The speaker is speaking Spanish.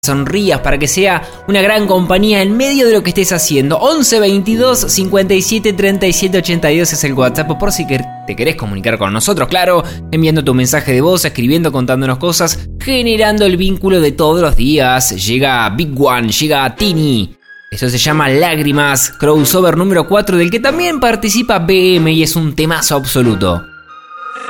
sonrías, para que sea una gran compañía en medio de lo que estés haciendo. 11 22 57 37 82 es el WhatsApp por si te querés comunicar con nosotros, claro, enviando tu mensaje de voz, escribiendo, contándonos cosas, generando el vínculo de todos los días. Llega Big One, llega Tini. Esto se llama Lágrimas, crossover número 4 del que también participa BM y es un temazo absoluto.